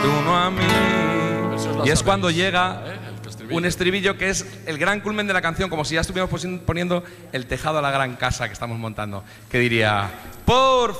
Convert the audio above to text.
uno a mí. Eso Y es sabéis, cuando llega el estribillo. un estribillo que es el gran culmen de la canción, como si ya estuviéramos poniendo el tejado a la gran casa que estamos montando. Que diría: por